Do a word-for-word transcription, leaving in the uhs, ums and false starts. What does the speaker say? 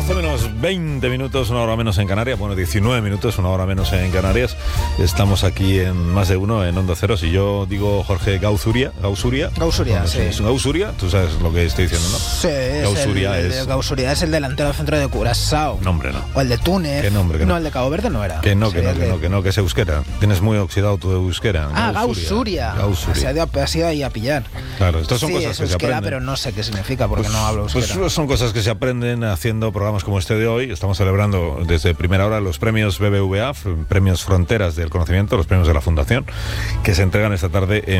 doce menos veinte minutos, una hora menos en Canarias. Bueno, diecinueve minutos, una hora menos en Canarias. Estamos aquí en Más de Uno, en Onda Cero. Si yo digo Jorge Gauzuria, Gauzuria. Gauzuria, no, sí. ¿Es Gauzuria? Tú sabes lo que estoy diciendo, ¿no? Sí, Gauzuria es el, es... el Gauzuria es el delantero del centro de Curazao. Nombre, no. O el de Túnez. ¿Qué nombre? Que no. no, el de Cabo Verde no era. Que no, que no, el que de... no, que no, que es euskera. Tienes muy oxidado tu euskera. Ah, Gauzuria. Gauzuria. Se ha ido, ha sido ahí a pillar. Claro, estas son sí, cosas es que euskera, se aprenden. pero no sé qué significa porque Pues, no hablo euskera. Pues son cosas que se aprenden haciendo programas como este de hoy. Estamos celebrando desde primera hora los premios B B V A, premios Fronteras del Conocimiento, los premios de la Fundación, que se entregan esta tarde en